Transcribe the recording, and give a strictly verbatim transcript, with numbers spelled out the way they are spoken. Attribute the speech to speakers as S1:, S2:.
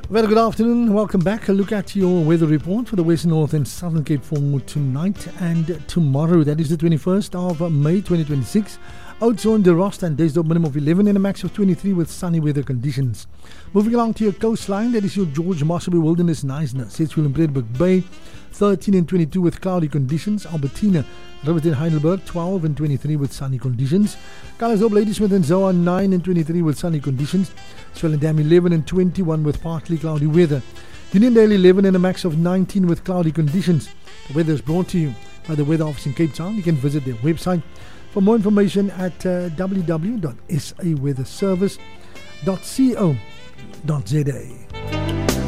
S1: Well, good afternoon. Welcome back. A look at your weather report for the West, North and Southern Cape for tonight and tomorrow. That is the twenty-first of May twenty twenty-six. Oudtshoorn, De Rost and Desdorp, minimum of eleven and a max of twenty-three with sunny weather conditions. Moving along to your coastline, that is your George Marshaby Wilderness Knysna, Sedgefield and Bredberg Bay, thirteen and twenty-two with cloudy conditions. Albertina, Riverton, Heidelberg, twelve and twenty-three with sunny conditions. Calisdorp, Ladysmith and Zoa, nine and twenty-three with sunny conditions. Swellendam, eleven and twenty-one with partly cloudy weather. Uniondale, eleven and a max of nineteen with cloudy conditions. The weather is brought to you by the Weather Office in Cape Town. You can visit their website for more information at uh, w w w dot s a weather service dot co dot z a.